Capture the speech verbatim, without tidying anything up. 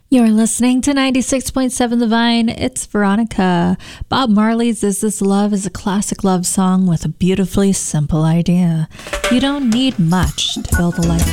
You're listening to ninety-six point seven The Vine. It's Veronica. Bob Marley's Is This Love is a classic love song with a beautifully simple idea. You don't need much to build a life